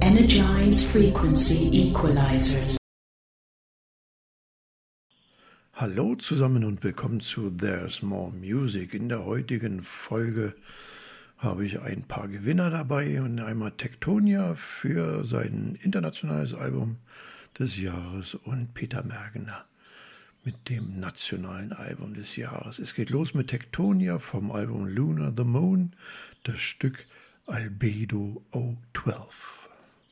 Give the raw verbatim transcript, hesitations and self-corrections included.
Energize frequency equalizers. Hallo zusammen und willkommen zu There's More Music. In der heutigen Folge habe ich ein paar Gewinner dabei und einmal Tektonia für sein internationales Album des Jahres und Peter Mergener mit dem nationalen Album des Jahres. Es geht los mit Tektonia vom Album Lunar the Moon, das Stück Albedo O zwölf.